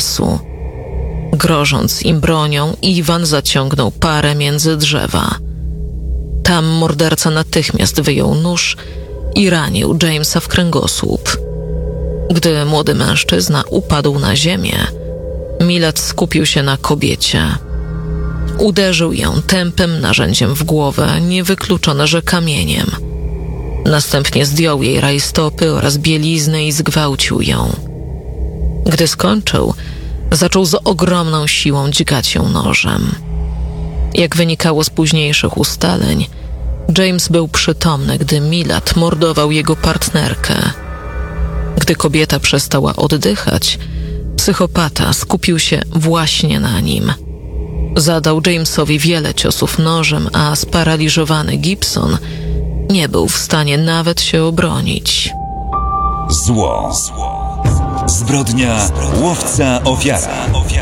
lasu. Grożąc im bronią, Iwan zaciągnął parę między drzewa. Tam morderca natychmiast wyjął nóż i ranił Jamesa w kręgosłup. Gdy młody mężczyzna upadł na ziemię, Millett skupił się na kobiecie. Uderzył ją tępym narzędziem w głowę, niewykluczone, że kamieniem. Następnie zdjął jej rajstopy oraz bieliznę i zgwałcił ją. Gdy skończył, zaczął z ogromną siłą dźgać ją nożem. Jak wynikało z późniejszych ustaleń, James był przytomny, gdy Millett mordował jego partnerkę. Gdy kobieta przestała oddychać, psychopata skupił się właśnie na nim. Zadał Jamesowi wiele ciosów nożem, a sparaliżowany Gibson nie był w stanie nawet się obronić. Zło. Zbrodnia, łowca, ofiara.